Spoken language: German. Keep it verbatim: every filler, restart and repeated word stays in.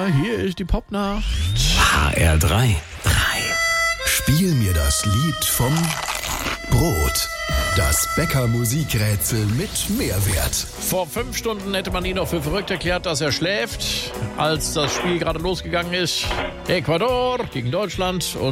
Kinder, hier ist die Popnacht. H R drei. Spiel mir das Lied vom Brot. Das Bäcker-Musikrätsel mit Mehrwert. Vor fünf Stunden hätte man ihn noch für verrückt erklärt, dass er schläft, als das Spiel gerade losgegangen ist. Ecuador gegen Deutschland und